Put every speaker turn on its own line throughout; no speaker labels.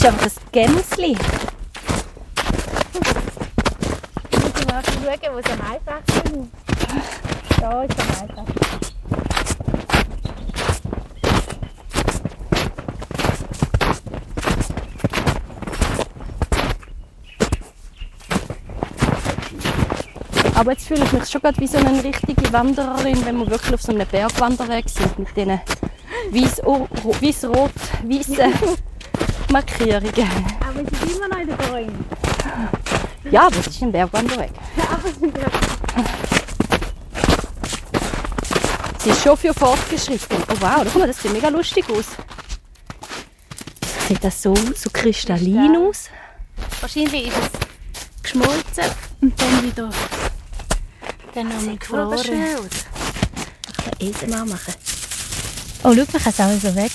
ist einfach ein Gämsli.
Ich muss mal schauen, wo es am einfachsten ist. Da ist es am einfachsten.
Aber jetzt fühle ich mich schon gerade wie so eine richtige Wandererin, wenn wir wirklich auf so einem Bergwanderweg sind mit diesen weiß-rot-weißen Markierungen.
Aber es ist immer noch in den Bäumen.
Ja, aber es ist ein Bergwanderweg. Sie ist schon für fortgeschritten. Oh wow, guck mal, das sieht mega lustig aus. Sieht das so kristallin aus?
Wahrscheinlich ist es geschmolzen und dann wieder nochmal gefroren.
Ich kann Eisen mal machen.
Oh, schau, man kann es auch so weg.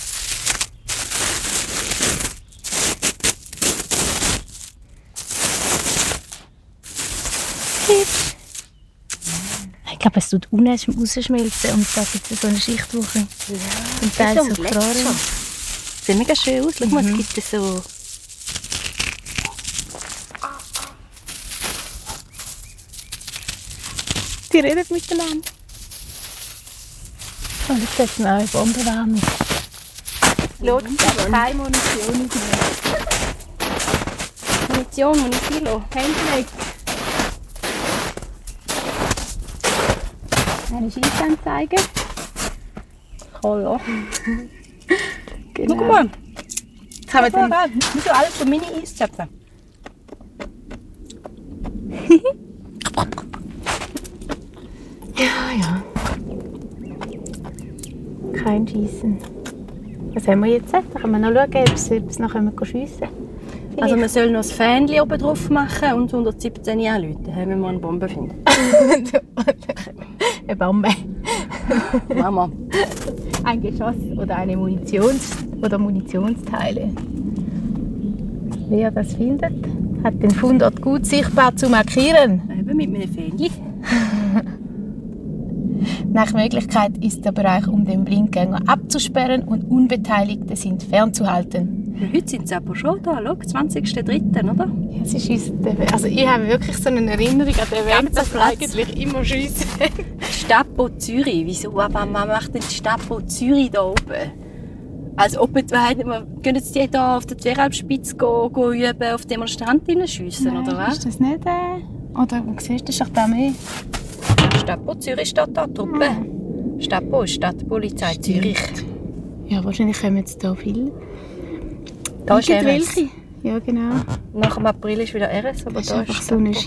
Ich glaube, es tut unten rausschmelzen und da gibt es so eine Schicht, die zum Teil so gefroren ist.
Sieht mega schön aus. Schau mal, es gibt so...
Die reden miteinander. Und jetzt setzen wir auch eine Bombenwärme. Schau, es gibt keine Munition mehr.
Munition, Munisilo.
Hände weg. Eine Schießanzeige.
Hallo.
Genau.
Schau mal.
Jetzt haben wir den...
Wir müssen alles so Mini-Eiszöpfe.
Ja. Kein Schießen. Was haben wir jetzt? Da können wir noch schauen, ob es noch schiessen können.
Also man soll noch das Fähnchen oben drauf machen und 117 anrufen, wenn wir eine Bombe finden.
Eine Bombe.
Mama.
Ein Geschoss oder eine Munitionsteile. Wer das findet, hat den Fundort gut sichtbar zu markieren.
Eben mit einem Fähnchen.
Nach Möglichkeit ist der Bereich um den Blindgänger abzusperren und Unbeteiligte sind fernzuhalten.
Ja, heute sind sie aber schon da, schau, 20.03., oder?
Ja, es ist also ich habe wirklich so eine Erinnerung an den Weg, dass wir
Platz.
eigentlich immer schiessen.
Stapo Zürich, wieso? Aber man macht denn die Stapo Zürich da oben? Als ob gehen jetzt die da auf der Zweralpspitze üben, auf Demonstrantinnen schiessen, oder was?
Ist das nicht oder siehst du, das ist doch da mehr?
Stapo Zürich steht da, Truppe. Stapo ist Stadtpolizei Zürich.
Ja, wahrscheinlich kommen jetzt da viele.
Da ist RS.
welche? Ja, genau.
Nach dem April ist wieder RS, aber
Das ist
da
einfach
ist
so eine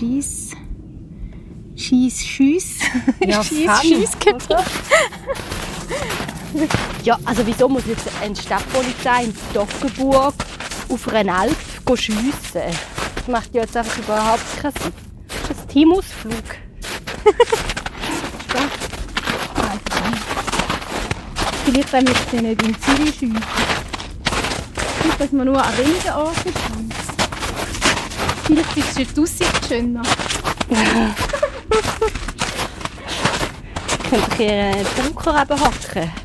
Schiess.
Ja,
Schiessgebiet.
Ja, also wieso muss jetzt eine Stadtpolizei in Toggenburg auf einer Alp schiessen? Das macht ja jetzt einfach überhaupt keinen Sinn. Das ist ein Teamausflug.
Vielleicht wollen wir jetzt nicht in Zürich schiessen. Vielleicht, dass wir nur an wenigen Orten schiessen. Vielleicht ist die Aussicht schöner.
Könnt ihr hier einen Bunker hocken?